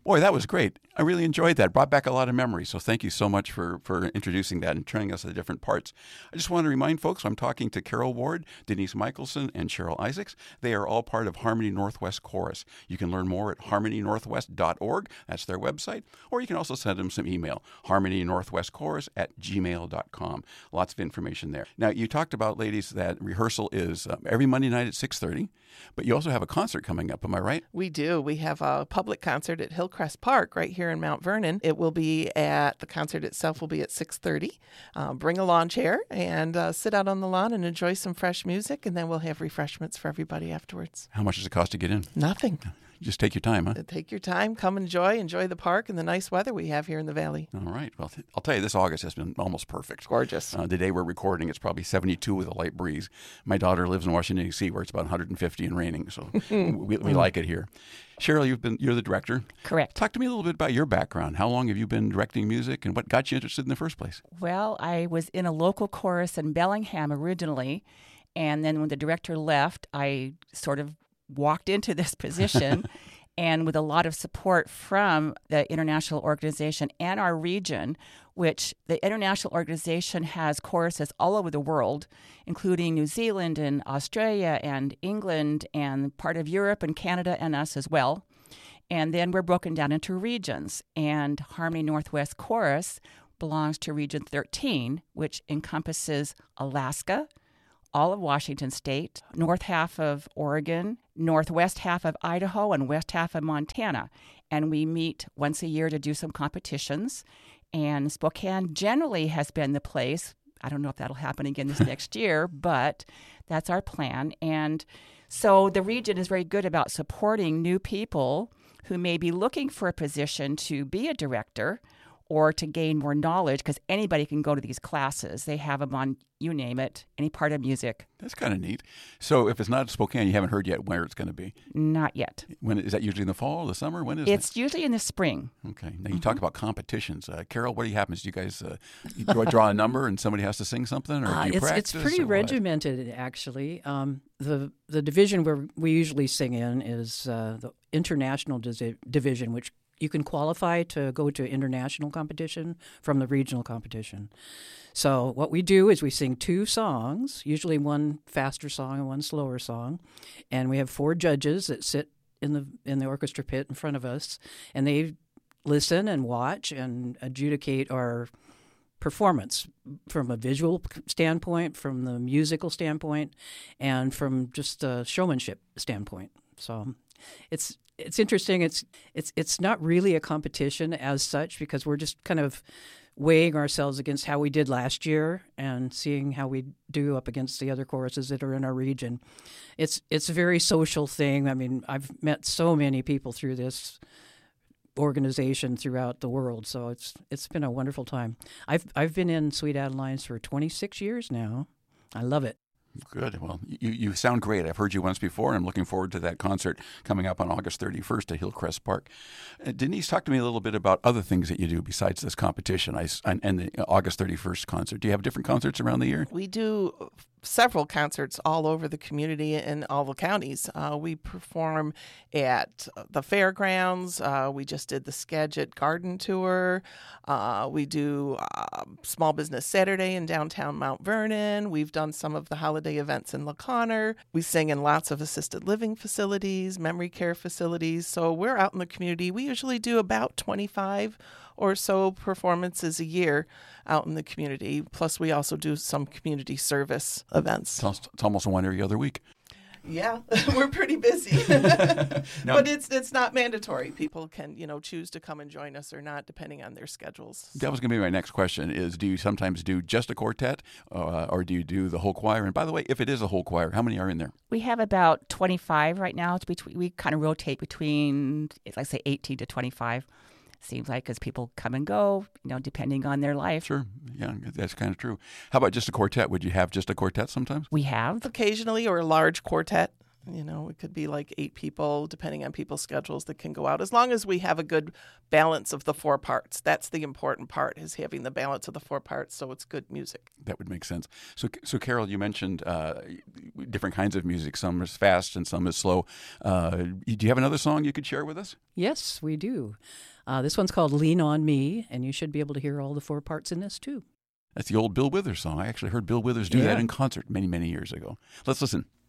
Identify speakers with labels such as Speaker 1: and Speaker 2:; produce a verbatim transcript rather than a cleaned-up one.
Speaker 1: Boy, that was great. I really enjoyed that. Brought back a lot of memories. So thank you so much for, for introducing that and showing us the different parts. I just want to remind folks, I'm talking to Carol Ward, Denise Michelson, and Cheryl Isaacs. They are all part of Harmony Northwest Chorus. You can learn more at harmony northwest dot org. That's their website. Or you can also send them some email, harmony northwest chorus at gmail dot com. Lots of information there. Now, you talked about, ladies, that rehearsal is um, every Monday night at six thirty, but you also have a concert coming up. Am I right?
Speaker 2: We do. We have a public concert at Hillcrest Park right here in Mount Vernon. It will be at, the concert itself will be at six thirty. Uh, bring a lawn chair and uh, sit out on the lawn and enjoy some fresh music, and then we'll have refreshments for everybody afterwards.
Speaker 1: How much does it cost to get in?
Speaker 2: Nothing.
Speaker 1: Just take your time, huh?
Speaker 2: Take your time. Come enjoy. Enjoy the park and the nice weather we have here in the valley.
Speaker 1: All right. Well, th- I'll tell you, this August has been almost perfect.
Speaker 2: Gorgeous.
Speaker 1: Uh, the day we're recording, it's probably seventy-two with a light breeze. My daughter lives in Washington, D C, where it's about one hundred fifty and raining, so we, we like it here. Cheryl, you've been you're the director.
Speaker 3: Correct.
Speaker 1: Talk to me a little bit about your background. How long have you been directing music, and what got you interested in the first place?
Speaker 3: Well, I was in a local chorus in Bellingham originally, and then when the director left, I sort of walked into this position. And with a lot of support from the international organization and our region, which the international organization has choruses all over the world, including New Zealand and Australia and England and part of Europe and Canada and us as well. And then we're broken down into regions. And Harmony Northwest Chorus belongs to Region thirteen, which encompasses Alaska, all of Washington State, north half of Oregon, northwest half of Idaho, and west half of Montana. And we meet once a year to do some competitions. And Spokane generally has been the place. I don't know if that'll happen again this next year, but that's our plan. And so the region is very good about supporting new people who may be looking for a position to be a director or to gain more knowledge, because anybody can go to these classes. They have them on, you name it, any part of music.
Speaker 1: That's kind of neat. So if it's not Spokane, you haven't heard yet where it's going to be?
Speaker 3: Not yet.
Speaker 1: When is that usually in the fall or the summer? When is
Speaker 3: it's
Speaker 1: it?
Speaker 3: usually in the spring.
Speaker 1: Okay. Now you mm-hmm. talk about competitions. Uh, Carol, what happens? Do you guys uh, you draw, draw a number and somebody has to sing something, or
Speaker 4: uh,
Speaker 1: do you
Speaker 4: it's,
Speaker 1: practice?
Speaker 4: It's pretty
Speaker 1: or
Speaker 4: regimented, actually. Um, the the division where we usually sing in is uh, the international dis- division, which you can qualify to go to international competition from the regional competition. So what we do is we sing two songs, usually one faster song and one slower song, and we have four judges that sit in the in the orchestra pit in front of us, and they listen and watch and adjudicate our performance from a visual standpoint, from the musical standpoint, and from just a showmanship standpoint. So it's It's interesting. It's it's it's not really a competition as such, because we're just kind of weighing ourselves against how we did last year and seeing how we do up against the other choruses that are in our region. It's it's a very social thing. I mean, I've met so many people through this organization throughout the world, so it's it's been a wonderful time. I've I've been in Sweet Adelines for twenty-six years now. I love it.
Speaker 1: Good. Well, you, you sound great. I've heard you once before, and I'm looking forward to that concert coming up on August thirty-first at Hillcrest Park. Uh, Denise, talk to me a little bit about other things that you do besides this competition I, and, and the August thirty-first concert. Do you have different concerts around the year?
Speaker 2: We do several concerts all over the community in all the counties. Uh, we perform at the fairgrounds. Uh, we just did the Skagit Garden Tour. Uh, we do uh, Small Business Saturday in downtown Mount Vernon. We've done some of the holiday events in La Conner. We sing in lots of assisted living facilities, memory care facilities. So we're out in the community. We usually do about twenty-five or so performances a year out in the community. Plus, we also do some community service events.
Speaker 1: It's, it's almost one every other week.
Speaker 2: Yeah, we're pretty busy,
Speaker 1: now,
Speaker 2: but it's it's not mandatory. People can, you know, choose to come and join us or not, depending on their schedules.
Speaker 1: That was going to be my next question: is do you sometimes do just a quartet, uh, or do you do the whole choir? And by the way, if it is a whole choir, how many are in there?
Speaker 3: We have about twenty-five right now. It's between, we kind of rotate between, like I say, eighteen to twenty-five. Seems like, because people come and go, you know, depending on their life.
Speaker 1: Sure. Yeah, that's kind of true. How about just a quartet? Would you have just a quartet sometimes?
Speaker 3: We have.
Speaker 2: Occasionally, or a large quartet. You know, it could be like eight people, depending on people's schedules, that can go out. As long as we have a good balance of the four parts. That's the important part, is having the balance of the four parts so it's good music.
Speaker 1: That would make sense. So, so Carol, you mentioned uh, different kinds of music. Some is fast and some is slow. Uh, do you have another song you could share with us?
Speaker 4: Yes, we do. Uh, this one's called Lean on Me, and you should be able to hear all the four parts in this, too.
Speaker 1: That's the old Bill Withers song. I actually heard Bill Withers do
Speaker 4: Yeah.
Speaker 1: that in concert many, many years ago. Let's listen.